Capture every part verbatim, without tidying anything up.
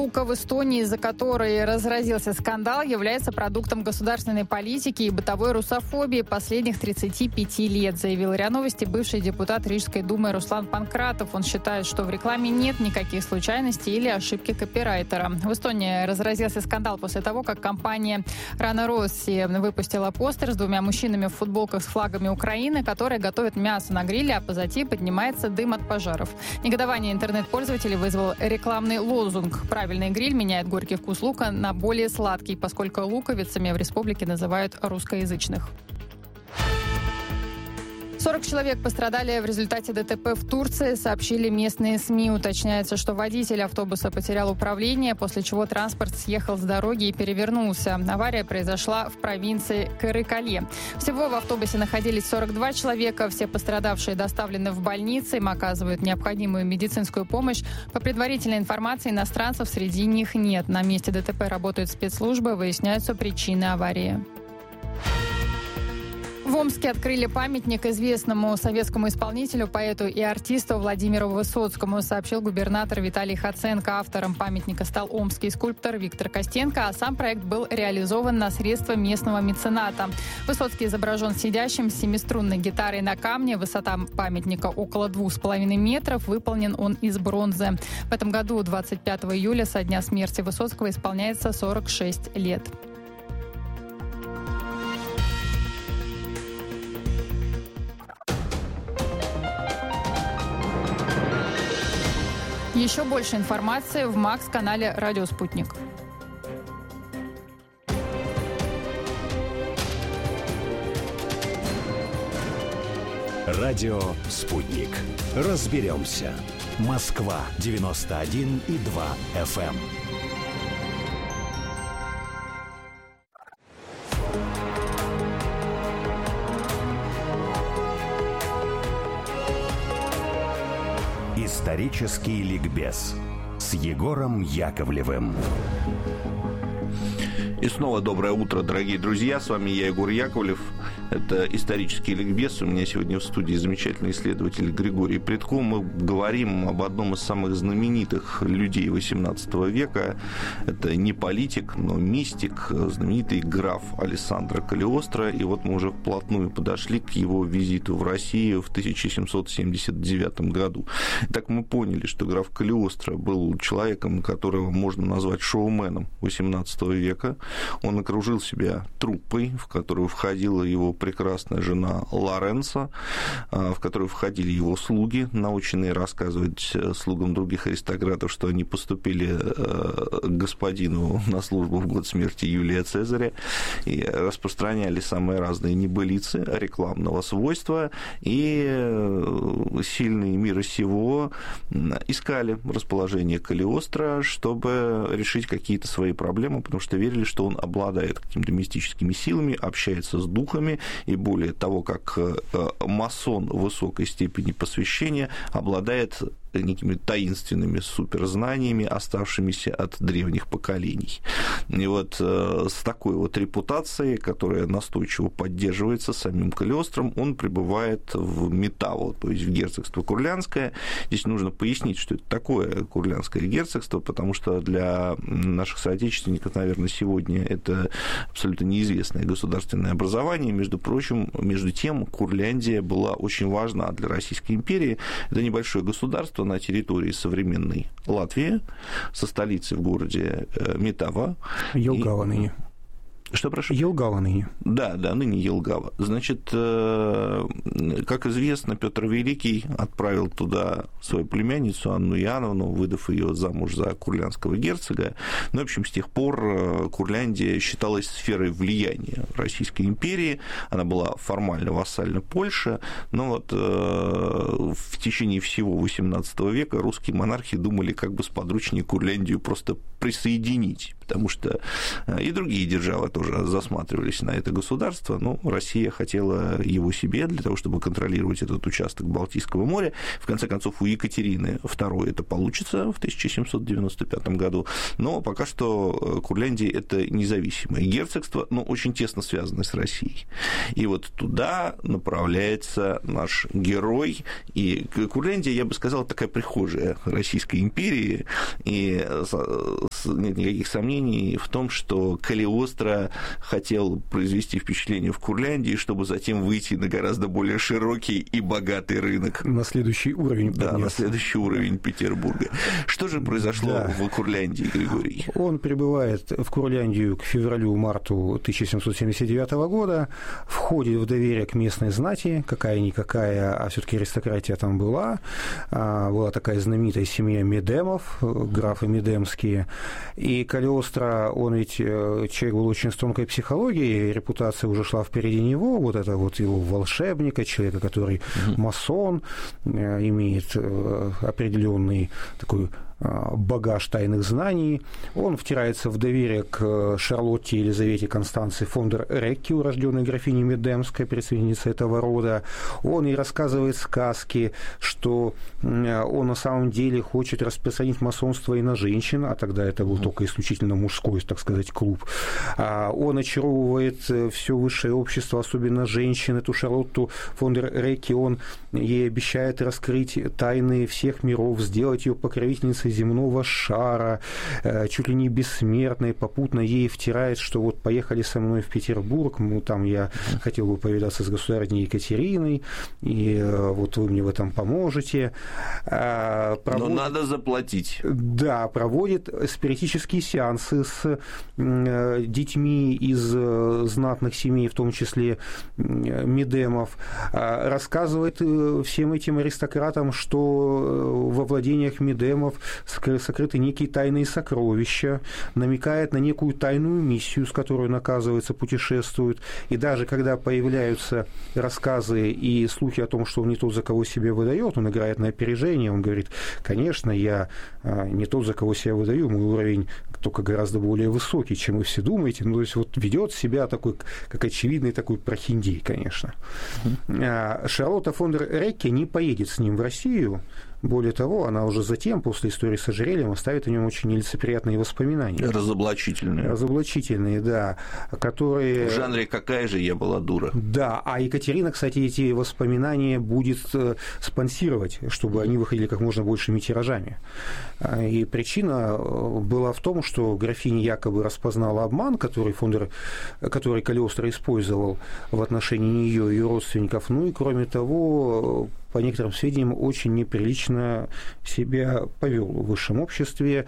лука в Эстонии, из-за которой разразился скандал, является продуктом государственной политики и бытовой русофобии последних тридцати пяти лет, заявил РИА Новости бывший депутат Рижской думы Руслан Панкратов. Он считает, что в рекламе нет никаких случайностей или ошибки копирайтера. В Эстонии разразился скандал после того, как компания Rana Rossi выпустила постер с двумя мужчинами в футболках с флагами Украины, которые готовят мясо на гриле, а позади поднимается дым от пожаров. Негодование интернет-пользователей вызвал рекламный лозунг «Правильный гриль меняет горький вкус лука на более сладкий», поскольку луковицами в республике называют русскоязычных. сорок человек пострадали в результате ДТП в Турции, сообщили местные СМИ. Уточняется, что водитель автобуса потерял управление, после чего транспорт съехал с дороги и перевернулся. Авария произошла в провинции Кырыкале. Всего в автобусе находились сорок два человека. Все пострадавшие доставлены в больницы. Им оказывают необходимую медицинскую помощь. По предварительной информации, иностранцев среди них нет. На месте ДТП работают спецслужбы, выясняются причины аварии. В Омске открыли памятник известному советскому исполнителю, поэту и артисту Владимиру Высоцкому, сообщил губернатор Виталий Хоценко. Автором памятника стал омский скульптор Виктор Костенко, а сам проект был реализован на средства местного мецената. Высоцкий изображен сидящим с семиструнной гитарой на камне. Высота памятника около двух с половиной метров. Выполнен он из бронзы. В этом году, двадцать пятого июля, со дня смерти Высоцкого, исполняется сорок шесть лет. Еще больше информации в МАКС-канале «Радио Спутник». Радио «Спутник». Разберемся. Москва девяносто один и два эф эм. Исторический ликбез с Егором Яковлевым. И снова доброе утро, дорогие друзья. С вами я, Егор Яковлев. Это исторический ликбез. У меня сегодня в студии замечательный исследователь Григорий Плетко. Мы говорим об одном из самых знаменитых людей восемнадцатого века. Это не политик, но мистик, знаменитый граф Алессандро Калиостро. И вот мы уже вплотную подошли к его визиту в Россию в тысяча семьсот семьдесят девятом году. Так мы поняли, что граф Калиостро был человеком, которого можно назвать шоуменом восемнадцатого века. Он окружил себя труппой, в которую входила его прекрасная жена Лоренцо, в которую входили его слуги, наученные рассказывать слугам других аристократов, что они поступили к господину на службу в год смерти Юлия Цезаря, и распространяли самые разные небылицы рекламного свойства, и сильные мира сего искали расположение Калиостро, чтобы решить какие-то свои проблемы, потому что верили, что он обладает какими-то мистическими силами, общается с духами, и более того, как масон высокой степени посвящения, обладает некими таинственными суперзнаниями, оставшимися от древних поколений. И вот с такой вот репутацией, которая настойчиво поддерживается самим Калиостром, он прибывает в Метаву, то есть в герцогство Курляндское. Здесь нужно пояснить, что это такое Курляндское герцогство, потому что для наших соотечественников, наверное, сегодня это абсолютно неизвестное государственное образование. Между прочим, между тем, Курляндия была очень важна для Российской империи. Это небольшое государство на территории современной Латвии, со столицей в городе Метава. Елгава ныне. Что, прошу? Елгава ныне. Да, да, ныне Елгава. Значит, как известно, Петр Великий отправил туда свою племянницу Анну Иоанновну, выдав ее замуж за курляндского герцога. Ну, в общем, с тех пор Курляндия считалась сферой влияния Российской империи. Она была формально вассальна Польше, но вот в течение всего восемнадцатого века русские монархи думали, как бы сподручнее Курляндию просто присоединить, потому что и другие державы тоже засматривались на это государство, но Россия хотела его себе для того, чтобы контролировать этот участок Балтийского моря. В конце концов, у Екатерины второй это получится в тысяча семьсот девяносто пятом году, но пока что Курляндия – это независимое герцогство, но очень тесно связанное с Россией. И вот туда направляется наш герой, и Курляндия, я бы сказал, такая прихожая Российской империи, и нет никаких сомнений в том, что Калиостро хотел произвести впечатление в Курляндии, чтобы затем выйти на гораздо более широкий и богатый рынок. На следующий уровень. Да, подняться. На следующий уровень Петербурга. Что же произошло да. в Курляндии, Григорий? Он прибывает в Курляндию к февралю-марту тысяча семьсот семьдесят девятого года, входит в доверие к местной знати, какая-никакая, а все-таки аристократия там была. Была такая знаменитая семья Медемов, графы Медемские. И Калиостро, он ведь человек был очень с тонкой психологией, репутация уже шла впереди него, вот это вот его волшебника, человека, который mm-hmm. масон, имеет определенный такой багаж тайных знаний. Он втирается в доверие к Шарлотте Елизавете Констанции фон дер Рекке, урожденной графиней Медемской, представительнице этого рода. Он ей рассказывает сказки, что он на самом деле хочет распространить масонство и на женщин, а тогда это был только исключительно мужской, так сказать, клуб. Он очаровывает все высшее общество, особенно женщин. Эту Шарлотту фон дер Рекке он ей обещает раскрыть тайны всех миров, сделать ее покровительницей земного шара, чуть ли не бессмертной, попутно ей втирает, что вот поехали со мной в Петербург, ну, там я хотел бы повидаться с государыней Екатериной, и вот вы мне в этом поможете. Проводит... Но надо заплатить. Да, проводит спиритические сеансы с детьми из знатных семей, в том числе Медемов, рассказывает всем этим аристократам, что во владениях Медемов сокрыты некие тайные сокровища, намекает на некую тайную миссию, с которой он, оказывается, путешествует. И даже когда появляются рассказы и слухи о том, что он не тот, за кого себя выдает, он играет на опережение, он говорит, конечно, я не тот, за кого себя выдаю, мой уровень только гораздо более высокий, чем вы все думаете. Ну, то есть вот ведет себя такой, как очевидный такой прохиндей, конечно. Mm-hmm. Шарлотта фон дер Рекке не поедет с ним в Россию. Более того, она уже затем, после истории с ожерельем, оставит о нем очень нелицеприятные воспоминания. Разоблачительные. Разоблачительные, да. Которые... В жанре «какая же я была дура». Да, а Екатерина, кстати, эти воспоминания будет спонсировать, чтобы они выходили как можно большими тиражами. И причина была в том, что графиня якобы распознала обман, который, Фондер, который Калиостро использовал в отношении нее и ее родственников. Ну и, кроме того, по некоторым сведениям, очень неприлично себя повел в высшем обществе,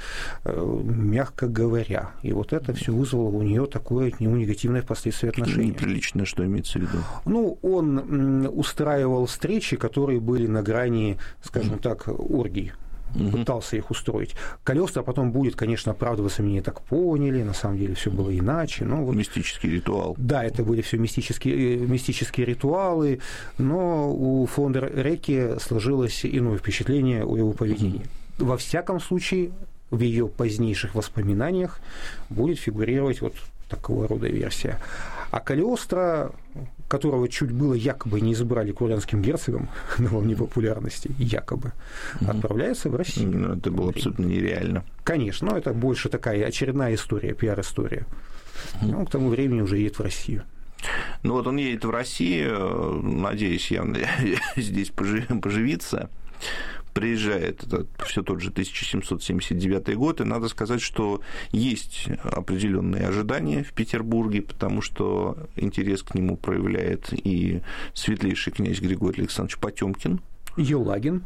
мягко говоря. И вот это все вызвало у нее такое к нему негативное впоследствии отношение. Неприлично, что имеется в виду? Ну, он устраивал встречи, которые были на грани, скажем так, оргий. Пытался их устроить. Калиостро потом будет, конечно, оправдываться, меня не так поняли, на самом деле все было иначе. Но вот... Мистический ритуал. Да, это были все мистические, мистические ритуалы, но у фон дер Рекке сложилось иное впечатление о его поведении. Mm-hmm. Во всяком случае, в ее позднейших воспоминаниях будет фигурировать вот такого рода версия. А Калиостро, которого чуть было якобы не избрали курляндским герцогом на волне популярности, якобы, mm-hmm. отправляется в Россию. Ну, это было абсолютно нереально. Конечно, но это больше такая очередная история, пиар-история. Mm-hmm. Ну, к тому времени уже едет в Россию. Ну, вот он едет в Россию, надеюсь, явно здесь поживиться. Приезжает, это все тот же тысяча семьсот семьдесят девятый год, и надо сказать, что есть определенные ожидания в Петербурге, потому что интерес к нему проявляет и светлейший князь Григорий Александрович Потёмкин, Елагин,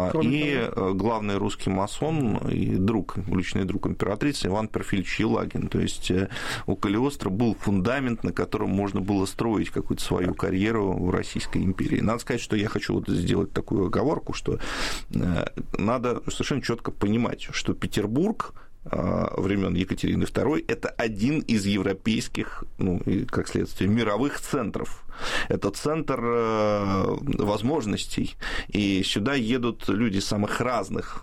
и того. главный русский масон и друг, личный друг императрицы Иван Перфильевич Елагин. То есть у Калиостро был фундамент, на котором можно было строить какую-то свою карьеру в Российской империи. Надо сказать, что я хочу вот сделать такую оговорку, что надо совершенно четко понимать, что Петербург времен Екатерины второй это один из европейских, ну, и, как следствие, мировых центров. Это центр возможностей, и сюда едут люди самых разных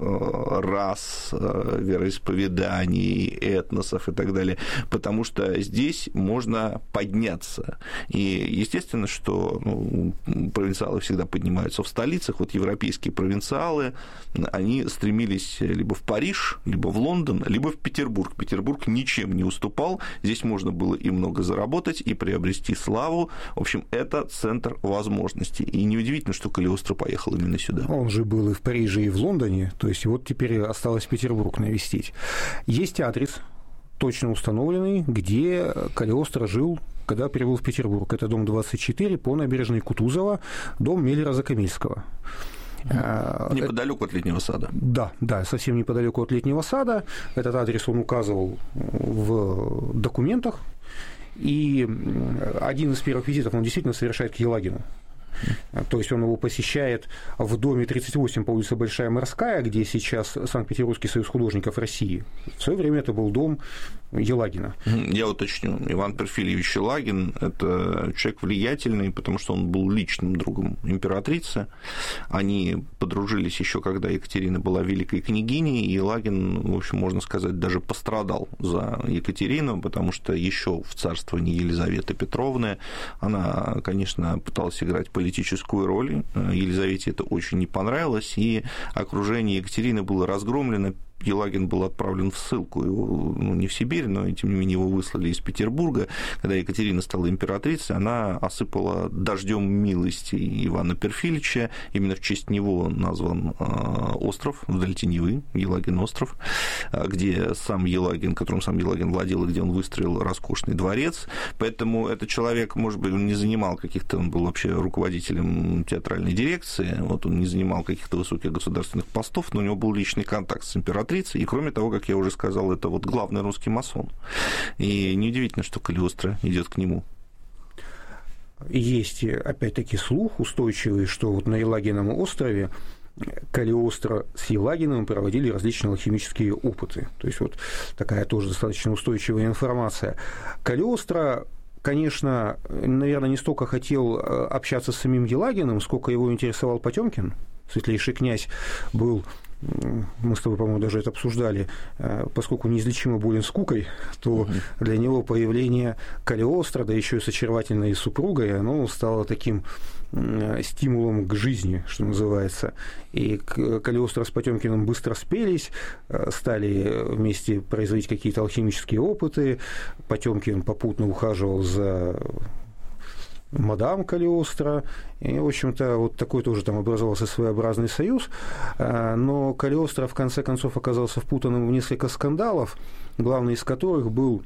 рас, вероисповеданий, этносов и так далее, потому что здесь можно подняться. И естественно, что ну, провинциалы всегда поднимаются в столицах, вот европейские провинциалы, они стремились либо в Париж, либо в Лондон, либо в Петербург. Петербург ничем не уступал, здесь можно было и много заработать, и приобрести славу. В общем, общем, это центр возможностей. И неудивительно, что Калиостро поехал именно сюда. Он же был и в Париже, и в Лондоне, то есть вот теперь осталось Петербург навестить. Есть адрес, точно установленный, где Калиостро жил, когда прибыл в Петербург. Это дом двадцать четыре по набережной Кутузова, дом Меллера-Закамельского. Неподалеку от Летнего сада. Да, да, совсем неподалеку от Летнего сада. Этот адрес он указывал в документах. И один из первых визитов он действительно совершает к Елагину. То есть он его посещает в доме тридцать восемь по улице Большая Морская, где сейчас Санкт-Петербургский союз художников России. В свое время это был дом Елагина. Я уточню. Иван Перфильевич Елагин – это человек влиятельный, потому что он был личным другом императрицы. Они подружились еще, когда Екатерина была великой княгиней, и Елагин, в общем, можно сказать, даже пострадал за Екатерину, потому что еще в царствовании Елизаветы Петровны она, конечно, пыталась играть политическую роль. Елизавете это очень не понравилось, и окружение Екатерины было разгромлено. Елагин был отправлен в ссылку, его, ну, не в Сибирь, но, тем не менее, его выслали из Петербурга. Когда Екатерина стала императрицей, она осыпала дождем милости Ивана Перфильевича. Именно в честь него назван остров вдоль Невы, Елагин остров, где сам Елагин, которым сам Елагин владел, и где он выстроил роскошный дворец. Поэтому этот человек, может быть, он не занимал каких-то, он был вообще руководителем театральной дирекции, вот он не занимал каких-то высоких государственных постов, но у него был личный контакт с императрицей. И, кроме того, как я уже сказал, это вот главный русский масон. И неудивительно, что Калиостро идет к нему. Есть, опять-таки, слух устойчивый, что вот на Елагином острове Калиостро с Елагиным проводили различные алхимические опыты. То есть вот такая тоже достаточно устойчивая информация. Калиостро, конечно, наверное, не столько хотел общаться с самим Елагиным, сколько его интересовал Потёмкин. Светлейший князь был... Мы с тобой, по-моему, даже это обсуждали, поскольку неизлечимо болен скукой, то для него появление Калиостро, да еще и с очаровательной супругой, оно стало таким стимулом к жизни, что называется. И Калиостро с Потёмкиным быстро спелись, стали вместе производить какие-то алхимические опыты. Потёмкин попутно ухаживал за мадам Калиостро, и, в общем-то, вот такой тоже там образовался своеобразный союз, но Калиостро, в конце концов, оказался впутанным в несколько скандалов, главный из которых был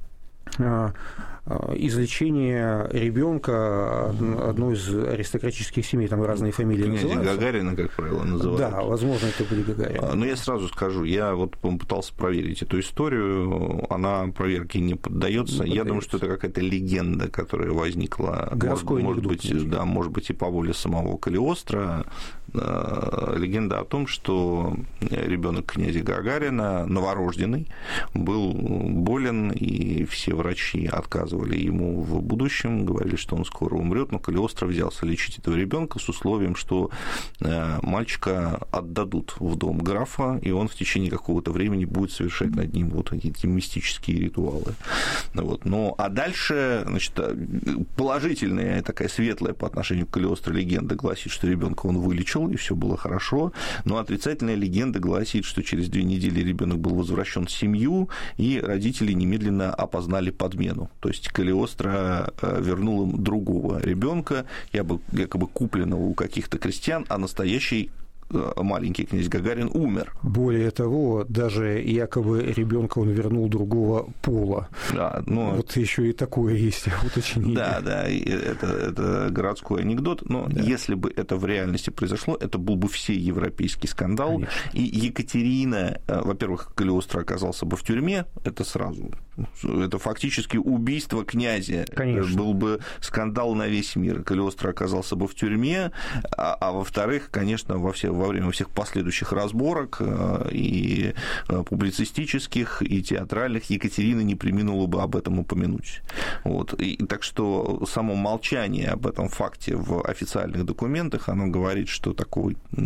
излечение ребенка одной из аристократических семей, там разные фамилии Князя называются. Гагарина, как правило, называют. Да, возможно, это были Гагарины. Но я сразу скажу, я вот пытался проверить эту историю, она проверке не поддается. Я думаю, что это какая-то легенда, которая возникла, городской может, может анекдот, быть, да, может быть, и по воле самого Калиостро. Легенда о том, что ребенок князя Гагарина, новорожденный, был болен, и все врачи отказывали ему в будущем, говорили, что он скоро умрет, но Калиостро взялся лечить этого ребенка с условием, что мальчика отдадут в дом графа, и он в течение какого-то времени будет совершать над ним вот эти мистические ритуалы. Вот. Ну, а дальше, значит, положительная, такая светлая по отношению к Калиостро легенда гласит, что ребенка он вылечил, и все было хорошо, но отрицательная легенда гласит, что через две недели ребенок был возвращен в семью, и родители немедленно опознали подмену. То есть Калиостро вернул им другого ребенка, якобы купленного у каких-то крестьян, а настоящий маленький князь Гагарин умер. Более того, даже якобы ребенка он вернул другого пола. Да, но... Вот еще и такое есть уточнение. Да, да, это, это городской анекдот, но да. Если бы это в реальности произошло, это был бы всеевропейский скандал. Конечно. И Екатерина, во-первых, Калиостро оказался бы в тюрьме, это сразу, это фактически убийство князя. Конечно. Был бы скандал на весь мир. Калиостро оказался бы в тюрьме, а, а во-вторых, конечно, во все во время всех последующих разборок и публицистических, и театральных Екатерина не преминула бы об этом упомянуть. Вот. И, так что само молчание об этом факте в официальных документах, оно говорит, что такого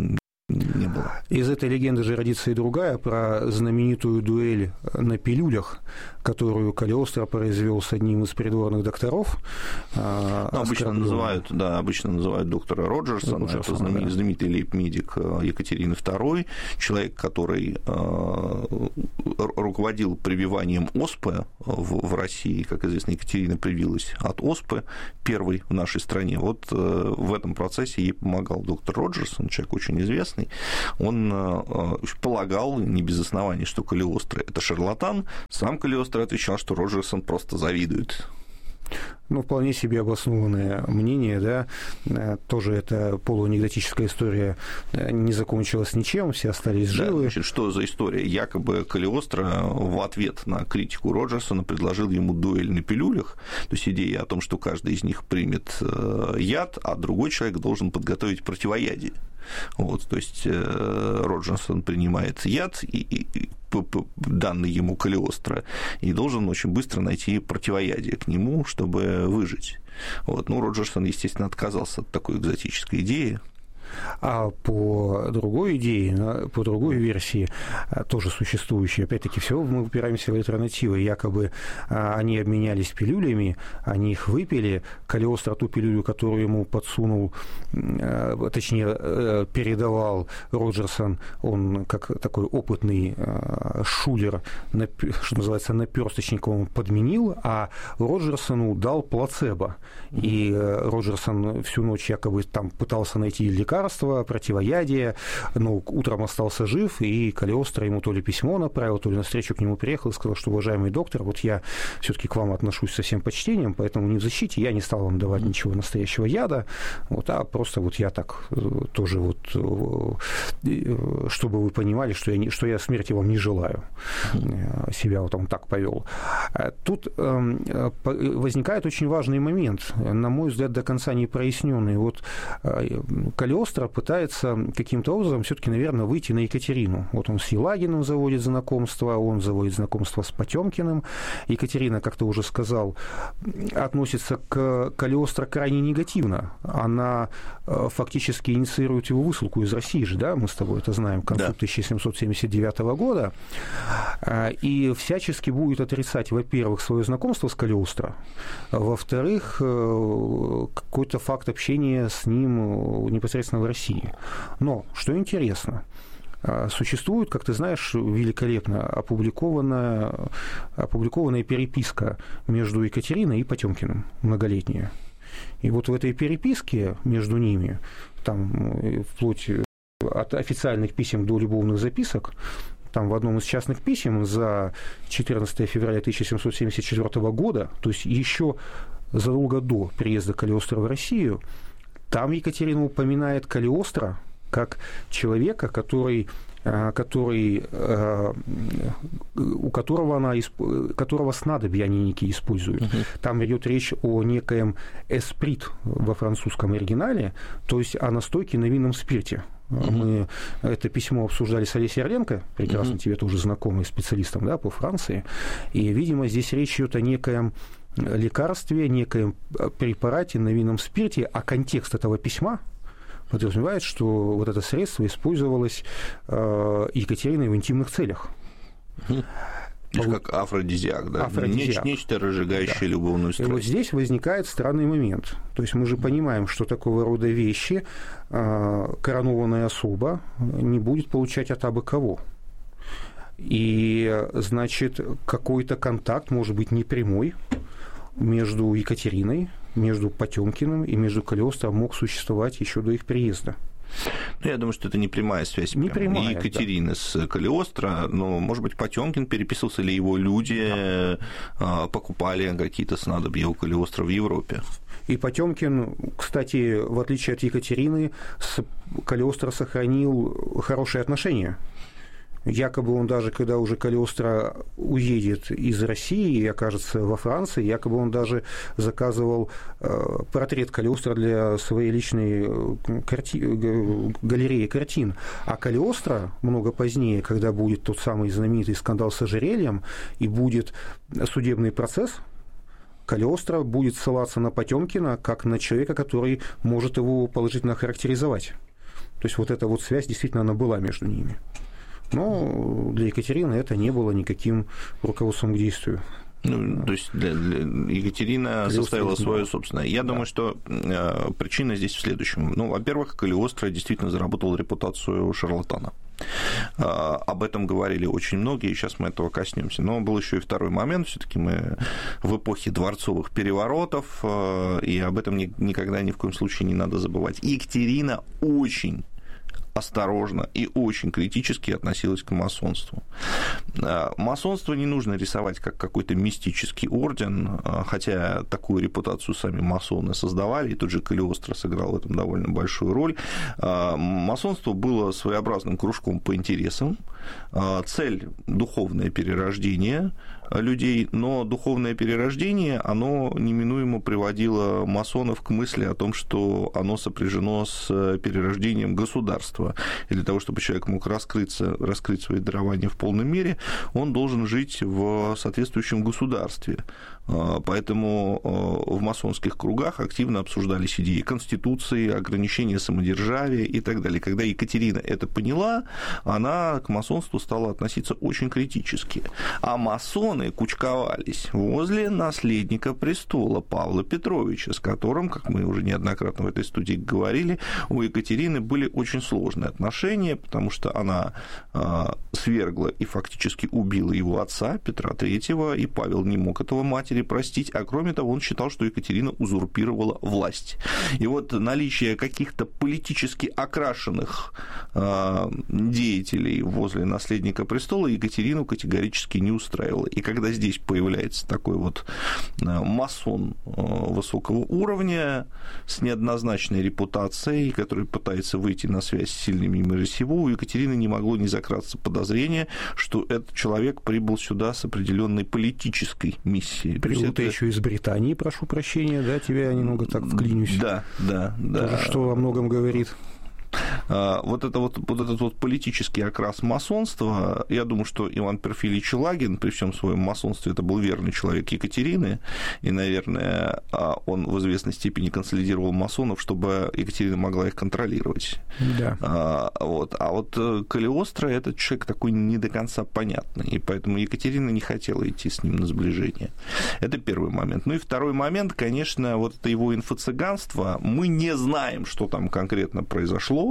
не было. Из этой легенды же родится и другая, про знаменитую дуэль на пилюлях, которую Калиостро произвел с одним из придворных докторов. Ну, обычно называют, да, обычно называют доктора Роджерсона, это знаменитый, да. знаменитый лейб-медик Екатерины второй, человек, который э, руководил прививанием оспы в, в России. Как известно, Екатерина привилась от оспы, первой в нашей стране. Вот э, в этом процессе ей помогал доктор Роджерсон, человек очень известный. Он э, полагал, не без оснований, что Калиостро – это шарлатан. Сам Калиостро отвечал, что Роджерсон просто завидует. Ну, вполне себе обоснованное мнение, да, тоже это полуанекдотическая история не закончилась ничем, все остались живы. Да, значит, что за история? Якобы Калиостро в ответ на критику Роджерсона предложил ему дуэль на пилюлях, то есть идея о том, что каждый из них примет яд, а другой человек должен подготовить противоядие. Вот, то есть Роджерсон принимает яд, и, и, данный ему Калиостро, и должен очень быстро найти противоядие к нему, чтобы выжить. Вот. Ну, Роджерсон, естественно, отказался от такой экзотической идеи. А по другой идее, по другой версии, тоже существующей, опять-таки, все мы упираемся в альтернативы. Якобы они обменялись пилюлями, они их выпили, Калиостро ту пилюлю, которую ему подсунул, точнее, передавал Роджерсон, он как такой опытный шулер, что называется, наперсточник, он подменил, а Роджерсону дал плацебо. И Роджерсон всю ночь якобы там пытался найти лекарство, противоядие, но утром остался жив, и Калиостро ему то ли письмо направил, то ли навстречу к нему приехал и сказал, что, уважаемый доктор, вот я все-таки к вам отношусь со всем почтением, поэтому не в защите, я не стал вам давать ничего настоящего яда, вот, а просто вот я так тоже вот, чтобы вы понимали, что я, не, что я смерти вам не желаю. Себя вот он так повел. Тут возникает очень важный момент, на мой взгляд, до конца не проясненный. Вот Калиостро пытается каким-то образом все-таки, наверное, выйти на Екатерину. Вот он с Елагиным заводит знакомство, он заводит знакомство с Потемкиным. Екатерина, как ты уже сказал, относится к Калиостро крайне негативно. Она фактически инициирует его высылку из России же, да, мы с тобой это знаем, к концу да. тысяча семьсот семьдесят девятого года. И всячески будет отрицать, во-первых, свое знакомство с Калиостро, во-вторых, какой-то факт общения с ним непосредственно в России. Но, что интересно, существует, как ты знаешь, великолепно опубликованная, опубликованная переписка между Екатериной и Потемкиным, многолетняя. И вот в этой переписке между ними, там, вплоть от официальных писем до любовных записок, там в одном из частных писем за четырнадцатого февраля тысяча семьсот семьдесят четвёртого года, то есть еще задолго до приезда Калиостро в Россию, там Екатерина упоминает Калиостро как человека, который, который, у которого она, которого снадобья они некие используют. Uh-huh. Там идет речь о некоем эсприт во французском оригинале, то есть о настойке на винном спирте. Uh-huh. Мы это письмо обсуждали с Олесей Орленко, прекрасно uh-huh. тебе тоже знакомый специалистом, да, по Франции, и, видимо, здесь речь идет о некоем лекарстве, некоем препарате на винном спирте, а контекст этого письма подразумевает, что вот это средство использовалось э, Екатериной в интимных целях. То есть как афродизиак, да? Афродизиак. Неч- нечто, разжигающее да. любовную страсть. И вот здесь возникает странный момент. То есть мы же понимаем, что такого рода вещи э, коронованная особа не будет получать от абы кого. И, значит, какой-то контакт, может быть, непрямой, между Екатериной, между Потемкиным и между Калиостро мог существовать еще до их приезда. Ну, я думаю, что это не прямая связь не прямая, Екатерины да. с Калиостро, но, может быть, Потемкин переписывался, или его люди да. покупали какие-то снадобья у Калиостро в Европе. И Потемкин, кстати, в отличие от Екатерины, с Калиостро сохранил хорошие отношения. Якобы он даже, когда уже Калиостро уедет из России и окажется во Франции, якобы он даже заказывал портрет Калиостро для своей личной карти... галереи картин. А Калиостро много позднее, когда будет тот самый знаменитый скандал с ожерельем и будет судебный процесс, Калиостро будет ссылаться на Потемкина как на человека, который может его положительно характеризовать. То есть вот эта вот связь действительно она была между ними. Но для Екатерины это не было никаким руководством к действию. Ну, то есть для, для Екатерина Калиостро составила свое собственное. Я да. думаю, что э, причина здесь в следующем. Ну, во-первых, Калиостро действительно заработал репутацию шарлатана. Э, об этом говорили очень многие, сейчас мы этого коснемся. Но был еще и второй момент. Все-таки мы в эпохе дворцовых переворотов, э, и об этом ни, никогда ни в коем случае не надо забывать. Екатерина очень осторожно и очень критически относилась к масонству. Масонство не нужно рисовать как какой-то мистический орден, хотя такую репутацию сами масоны создавали, и тот же Калиостро сыграл в этом довольно большую роль. Масонство было своеобразным кружком по интересам. Цель – духовное перерождение людей, но духовное перерождение, оно неминуемо приводило масонов к мысли о том, что оно сопряжено с перерождением государства. И для того, чтобы человек мог раскрыться, раскрыть свои дарования в полной мере, он должен жить в соответствующем государстве. Поэтому в масонских кругах активно обсуждались идеи конституции, ограничения самодержавия и так далее. Когда Екатерина это поняла, она к масонству стала относиться очень критически. А масоны кучковались возле наследника престола Павла Петровича, с которым, как мы уже неоднократно в этой студии говорили, у Екатерины были очень сложные отношения, потому что она свергла и фактически убила его отца Петра Третьего, и Павел не мог этого матери простить, а кроме того, он считал, что Екатерина узурпировала власть. И вот наличие каких-то политически окрашенных деятелей возле наследника престола Екатерину категорически не устраивало. И когда здесь появляется такой вот масон высокого уровня с неоднозначной репутацией, который пытается выйти на связь с сильными мира сего, у Екатерины не могло не закраться подозрение, что этот человек прибыл сюда с определенной политической миссией. Прибыл это... ты еще из Британии, прошу прощения, да, тебя немного так вклинюсь. Да, да, да. Тоже что во многом говорит. Вот, это вот, вот этот вот политический окрас масонства, я думаю, что Иван Перфильевич Елагин, при всем своем масонстве, это был верный человек Екатерины, и, наверное, он в известной степени консолидировал масонов, чтобы Екатерина могла их контролировать. Да. А, вот. а вот Калиостро – этот человек такой не до конца понятный, и поэтому Екатерина не хотела идти с ним на сближение. Это первый момент. Ну и второй момент, конечно, вот это его инфо-цыганство. Мы не знаем, что там конкретно произошло,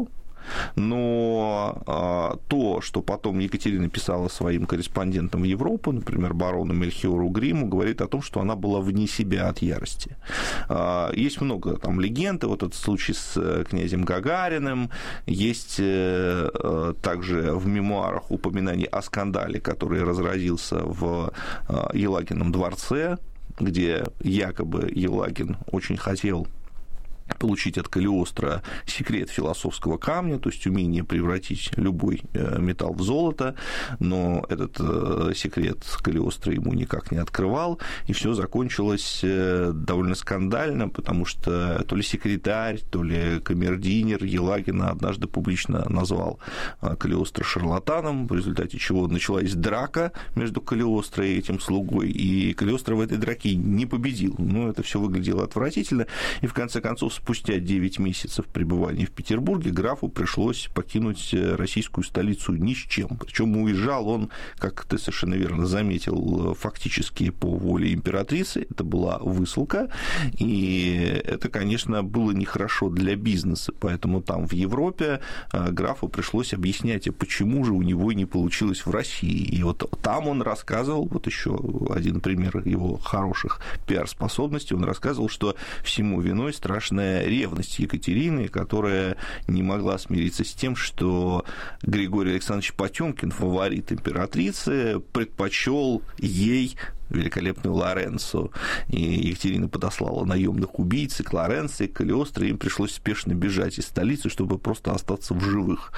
но а, то, что потом Екатерина писала своим корреспондентам в Европу, например, барону Мельхиору Гриму, говорит о том, что она была вне себя от ярости. А, есть много там легенд, вот этот случай с князем Гагариным, есть а, также в мемуарах упоминание о скандале, который разразился в а, Елагином дворце, где якобы Елагин очень хотел получить от Калиостро секрет философского камня, то есть умение превратить любой металл в золото, но этот секрет Калиостро ему никак не открывал, и все закончилось довольно скандально, потому что то ли секретарь, то ли камердинер Елагина однажды публично назвал Калиостро шарлатаном, в результате чего началась драка между Калиостро и этим слугой, и Калиостро в этой драке не победил. Ну, это все выглядело отвратительно, и в конце концов спустя девять месяцев пребывания в Петербурге графу пришлось покинуть российскую столицу ни с чем. Причем уезжал он, как ты совершенно верно заметил, фактически по воле императрицы. Это была высылка, и это, конечно, было нехорошо для бизнеса. Поэтому там в Европе графу пришлось объяснять, а почему же у него не получилось в России. И вот там он рассказывал, вот еще один пример его хороших пиар-способностей, он рассказывал, что всему виной страшная ревность Екатерины, которая не могла смириться с тем, что Григорий Александрович Потёмкин, фаворит императрицы, предпочел ей великолепную Лоренцо, и Екатерина подослала наемных убийц к Лоренцо и к Калиостро, им пришлось спешно бежать из столицы, чтобы просто остаться в живых.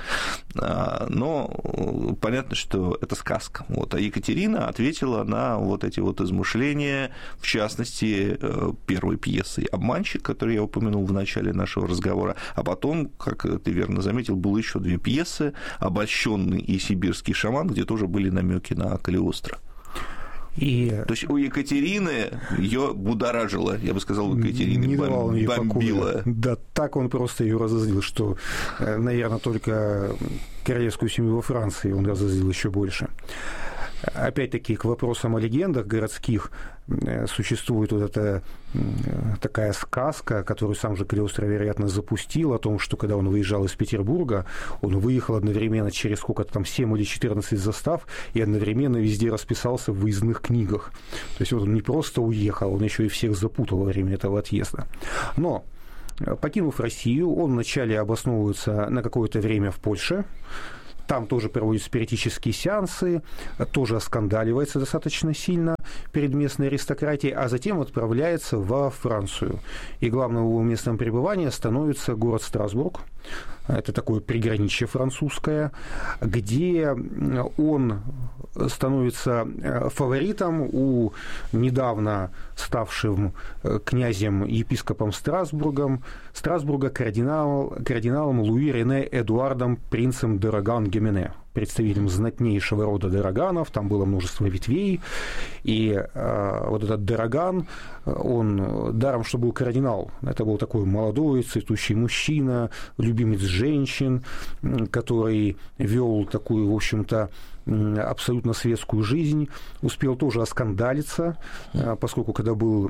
Но понятно, что это сказка. Вот. А Екатерина ответила на вот эти вот измышления, в частности, первой пьесой «Обманщик», которую я упомянул в начале нашего разговора, а потом, как ты верно заметил, было еще две пьесы «Обольщенный» и «Сибирский шаман», где тоже были намеки на Калиостро. И... То есть у Екатерины ее будоражило, я бы сказал, у Екатерины не давал бом... ей бомбило. Покоя. Да, так он просто ее разозлил, что, наверное, только королевскую семью во Франции он разозлил еще больше. Опять-таки, к вопросам о легендах городских существует вот эта такая сказка, которую сам же Калиостро, вероятно, запустил, о том, что когда он выезжал из Петербурга, он выехал одновременно через сколько-то там семь или четырнадцать застав и одновременно везде расписался в выездных книгах. То есть вот он не просто уехал, он еще и всех запутал во время этого отъезда. Но, покинув Россию, он вначале обосновывается на какое-то время в Польше. Там тоже проводят спиритические сеансы, тоже оскандаливается достаточно сильно перед местной аристократией, а затем отправляется во Францию. И главным его местом пребывания становится город Страсбург. Это такое приграничье французское, где он становится фаворитом у недавно ставшим князем и епископом Страсбургом, Страсбурга кардинал, кардиналом Луи Рене Эдуардом принцем де Роган-Гюмене, представителем знатнейшего рода де Роганов, там было множество ветвей, и э, вот этот де Роган, он даром, что был кардинал, это был такой молодой, цветущий мужчина, любимец женщин, который вел такую, в общем-то, абсолютно светскую жизнь, успел тоже оскандалиться, поскольку когда был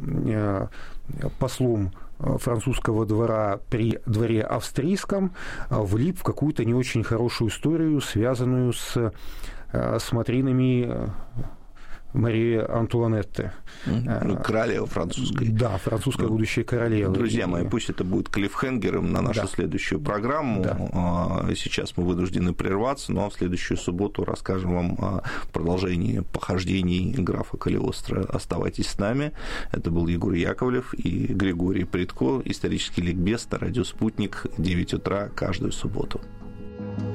послом французского двора при дворе австрийском, влип в какую-то не очень хорошую историю, связанную с смотринами Марии Антуанетты. Ну, королева французской. Да, французская ну, будущая королева. Друзья мои, пусть это будет клиффхенгером на нашу да. следующую программу. Да. Сейчас мы вынуждены прерваться, но в следующую субботу расскажем вам о продолжении похождений графа Калиостро. Оставайтесь с нами. Это был Егор Яковлев и Григорий Прядко. Исторический ликбез на радио «Спутник», девять утра каждую субботу.